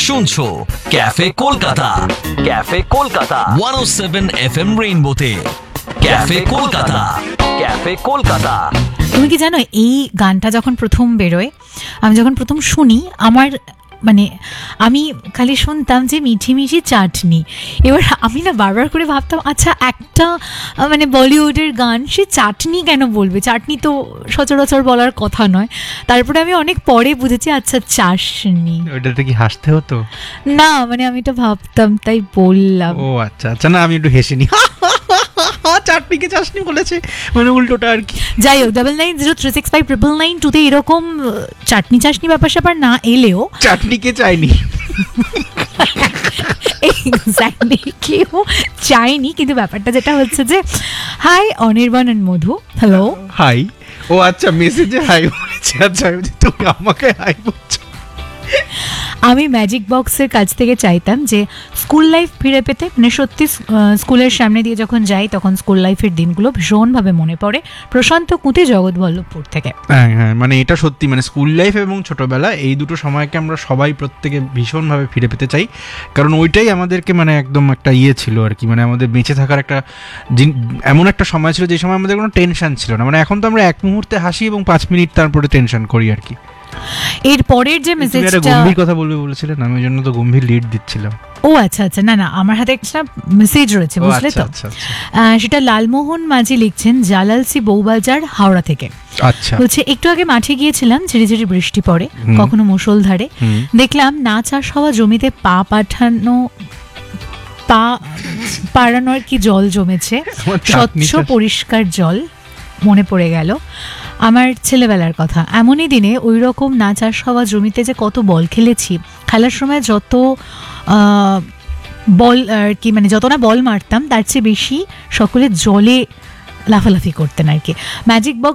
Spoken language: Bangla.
শুনছো cafe Kolkata 107 FM রেইনবোতে। Cafe Kolkata. তুমি কি জানো এই গানটা যখন প্রথম বেরোয়, আমি যখন প্রথম শুনি, আমার মানে আমি খালি শুনতাম যে মিঠি মিঠি চাটনি। এবার আমি না বারবার করে ভাবতাম, আচ্ছা একটা মানে বলিউডের গান, সে চাটনি কেন বলবে? চাটনি তো সচরাচর বলার কথা নয়। তারপরে আমি অনেক পরে বুঝেছি, আচ্ছা চাশনি। ওইটাতে কি হাসতে হতো? না মানে আমি এটা ভাবতাম, তাই বললাম। ও আচ্ছা আচ্ছা, না আমি একটু হেসেনি। চাটনিকে চাশনি বলেছে, মানে উল্টোটা আর কি। যাই হোক, 9903659992 এরকম চাটনি চাশনি ব্যাপার স্যাপার না এলেও চাটনিকে চাইনি, এক্স্যাক্টলি কেউ চায়নি, কিন্তু ব্যাপারটা যেটা হচ্ছে যে, high Anirban and Madhu, hello hi. ও আচ্ছা, মেসেজে হাই বলেছে। আচ্ছা, তুমি আমাকে হাই বলছো। আমি ম্যাজিক বক্সের কাছ থেকে চাইতাম যে স্কুল লাইফ ফিরে পেতে। মানে সত্যি স্কুলের সামনে দিয়ে যখন যাই তখন স্কুল লাইফের দিনগুলো ভীষণভাবে মনে পড়ে। প্রশান্ত কুঁতি, জগৎবল্লভপুর থেকে। হ্যাঁ হ্যাঁ, মানে এটা সত্যি, মানে স্কুল লাইফ এবং ছোটবেলা এই দুটো সময়কে আমরা সবাই প্রত্যেকে ভীষণভাবে ফিরে পেতে চাই, কারণ ওইটাই আমাদেরকে মানে একদম একটা ছিল আর কি, মানে আমাদের বেঁচে থাকার একটা এমন একটা সময় ছিল যে সময় আমাদের কোনো টেনশন ছিল না। মানে এখন তো আমরা এক মুহূর্তে হাসি এবং 5 মিনিট তারপরে টেনশন করি আর কি। এর পরের যে মেসেজটা, গম্ভীর কথা বলবে বলেছিলেন, আমি ওই জন্য তো গম্ভীর লিড দিচ্ছিলাম। ও আচ্ছা আচ্ছা, না না, আমার হাতে একটা মেসেজ রয়েছে, বুঝলে তো। সেটা লালমোহন মাঝি লিখছেন জালালসি বউবাজার, হাওড়া থেকে। আচ্ছা, বলছে একটু আগে মাঠে গিয়েছিলাম, ঝিরি ঝিরি বৃষ্টি পড়ে, কখনো মুষলধারে। দেখলাম না চাষ হওয়া জমিতে পা পাড়ানোর কি জল জমেছে, স্বচ্ছ পরিষ্কার জল। মনে পড়ে গেল আমার ছেলেবেলার কথা। এমনই দিনে ওই রকম না চাষ হওয়া জমিতে যে কত বল খেলেছি। খেলার সময় যত বল আর কি, মানে যত না বল মারতাম তার চেয়ে বেশি সকলে জলে লাফালাফি করতেন আর কি। Magic box